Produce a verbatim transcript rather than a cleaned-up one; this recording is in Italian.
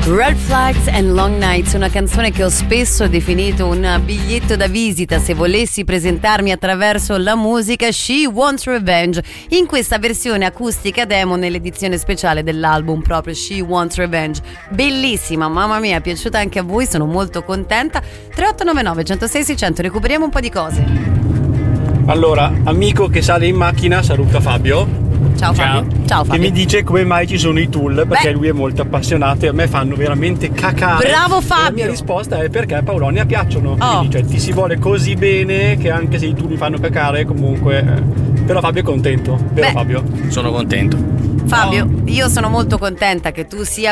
Red Flags and Long Nights, una canzone che ho spesso definito un biglietto da visita se volessi presentarmi attraverso la musica. She Wants Revenge, in questa versione acustica demo nell'edizione speciale dell'album proprio She Wants Revenge. Bellissima, mamma mia, è piaciuta anche a voi, sono molto contenta. tre otto nove nove uno zero sei sei zero zero, recuperiamo un po' di cose. Allora, amico che sale in macchina, saluta Fabio. Ciao Fabio. Ciao Fabio. Che mi dice come mai ci sono i Tool, perché Beh. lui è molto appassionato e a me fanno veramente cacare. Bravo E Fabio. la mia risposta è perché a Paulonia piacciono. Oh. Quindi, cioè, ti si vuole così bene che anche se i Tool mi fanno cacare comunque eh. Però Fabio è contento, vero? Beh. Fabio? Sono contento. Fabio, io sono molto contenta che tu sia